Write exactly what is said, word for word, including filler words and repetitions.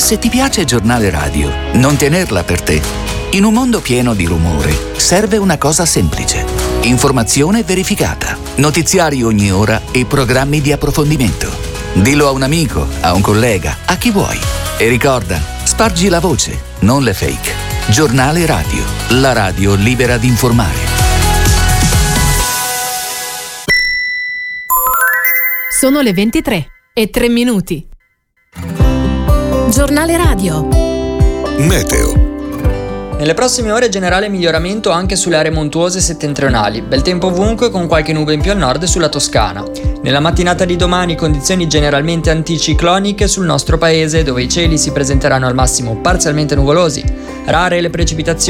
Se ti piace Giornale Radio, non tenerla per te. In un mondo pieno di rumore, serve una cosa semplice. Informazione verificata, notiziari ogni ora e programmi di approfondimento. Dillo a un amico, a un collega, a chi vuoi. E ricorda, spargi la voce, non le fake. Giornale Radio, la radio libera di informare. Sono le ventitré e tre minuti. Giornale Radio. Meteo. Nelle prossime ore generale miglioramento anche sulle aree montuose settentrionali, bel tempo ovunque con qualche nube in più al nord e sulla Toscana. Nella mattinata di domani condizioni generalmente anticicloniche sul nostro paese, dove i cieli si presenteranno al massimo parzialmente nuvolosi, rare le precipitazioni